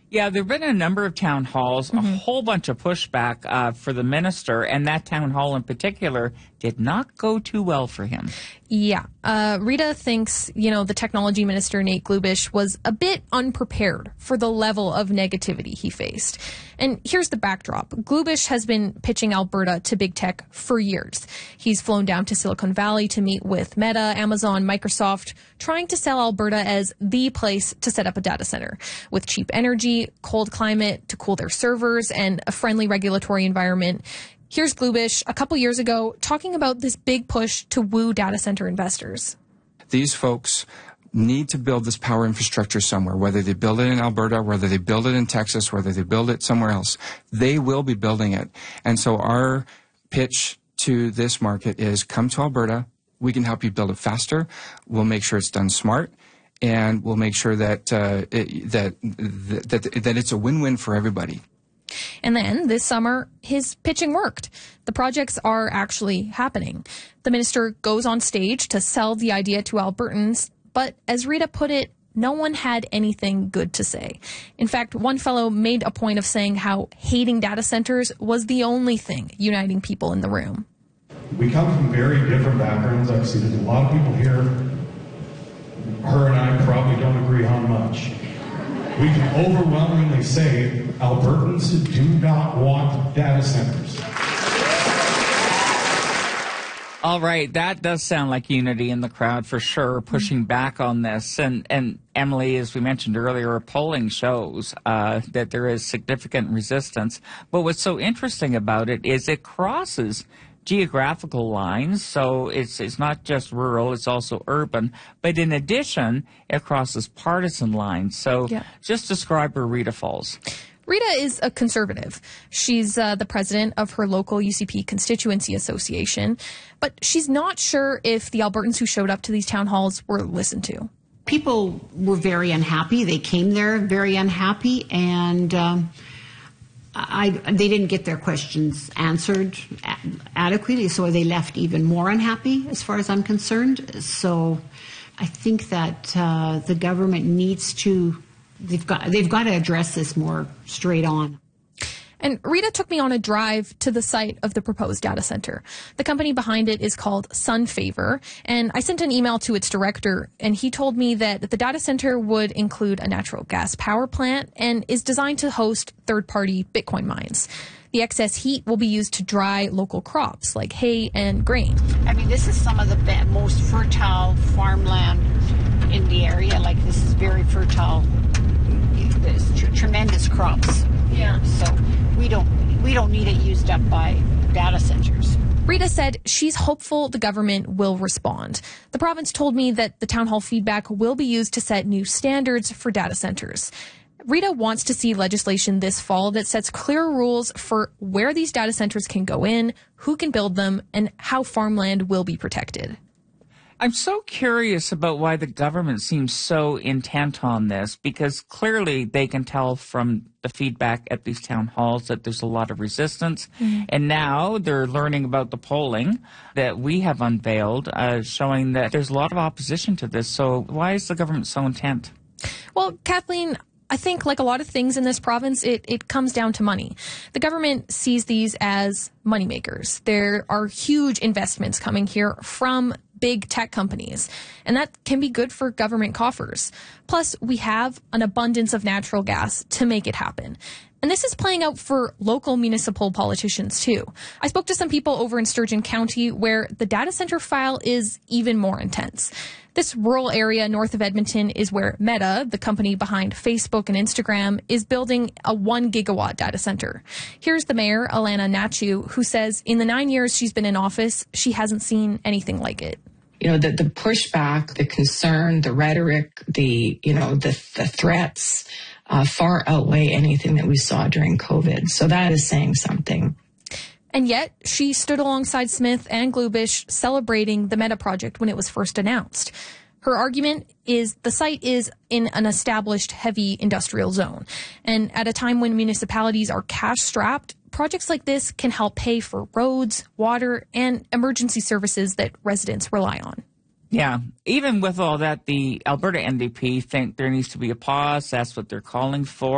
Yeah, there have been a number of town halls, a whole bunch of pushback for the minister, and that town hall in particular did not go too well for him. Yeah. Rita thinks, the technology minister, Nate Glubish, was a bit unprepared for the level of negativity he faced. And here's the backdrop. Glubish has been pitching Alberta to big tech for years. He's flown down to Silicon Valley to meet with Meta, Amazon, Microsoft, trying to sell Alberta as the place to set up a data center with cheap energy, cold climate to cool their servers, and a friendly regulatory environment. Here's Glubish a couple years ago talking about this big push to woo data center investors. These folks need to build this power infrastructure somewhere, whether they build it in Alberta, whether they build it in Texas, whether they build it somewhere else. They will be building it. And so our pitch to this market is come to Alberta. We can help you build it faster. We'll make sure it's done smart. And we'll make sure that that it's a win-win for everybody. And then this summer, his pitching worked. The projects are actually happening. The minister goes on stage to sell the idea to Albertans, but as Rita put it, no one had anything good to say. In fact, one fellow made a point of saying how hating data centers was the only thing uniting people in the room. We come from very different backgrounds. I've seen a lot of people here. Her and I probably don't agree on much. We can overwhelmingly say Albertans do not want data centers. All right, that does sound like unity in the crowd for sure, pushing back on this. And Emily, as we mentioned earlier, polling shows that there is significant resistance. But what's so interesting about it is it crosses geographical lines, so it's not just rural, it's also urban. But in addition, it crosses partisan lines. So just describe where Rita falls. Rita is a conservative. She's the president of her local UCP Constituency Association, but she's not sure if the Albertans who showed up to these town halls were listened to. People were very unhappy. They came there very unhappy, and they didn't get their questions answered adequately, so they left even more unhappy as far as I'm concerned. So I think that the government needs to, they've got to address this more straight on. And Rita took me on a drive to the site of the proposed data center. The company behind it is called SunFavor, and I sent an email to its director, and he told me that the data center would include a natural gas power plant and is designed to host third-party Bitcoin mines. The excess heat will be used to dry local crops like hay and grain. I mean, this is some of the most fertile farmland in the area. Like, this is very fertile. There's tremendous crops. Yeah. So we don't need it used up by data centers. Rita said she's hopeful the government will respond. The province told me that the town hall feedback will be used to set new standards for data centers. Rita wants to see legislation this fall that sets clear rules for where these data centers can go in, who can build them, and how farmland will be protected. I'm so curious about why the government seems so intent on this, because clearly they can tell from the feedback at these town halls that there's a lot of resistance. And now they're learning about the polling that we have unveiled, showing that there's a lot of opposition to this. So why is the government so intent? Well, Kathleen, I think like a lot of things in this province, it comes down to money. The government sees these as moneymakers. There are huge investments coming here from big tech companies, and that can be good for government coffers. Plus, we have an abundance of natural gas to make it happen. And this is playing out for local municipal politicians, too. I spoke to some people over in Sturgeon County where the data center file is even more intense. This rural area north of Edmonton is where Meta, the company behind Facebook and Instagram, is building a 1 gigawatt data center. Here's the mayor, Alana Nachu, who says in the 9 years she's been in office, she hasn't seen anything like it. The pushback, the concern, the rhetoric, the threats far outweigh anything that we saw during COVID. So that is saying something. And yet, she stood alongside Smith and Glubish celebrating the Meta project when it was first announced. Her argument is the site is in an established heavy industrial zone. And at a time when municipalities are cash-strapped, projects like this can help pay for roads, water, and emergency services that residents rely on. Yeah, even with all that, the Alberta NDP think there needs to be a pause. That's what they're calling for.